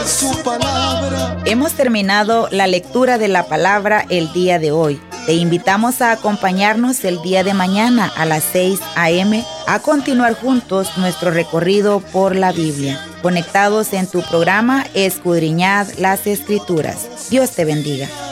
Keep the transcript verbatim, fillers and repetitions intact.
su palabra. Hemos terminado la lectura de la palabra el día de hoy. Te invitamos a acompañarnos el día de mañana a las seis a eme a continuar juntos nuestro recorrido por la Biblia. Conectados en tu programa Escudriñad las Escrituras. Dios te bendiga.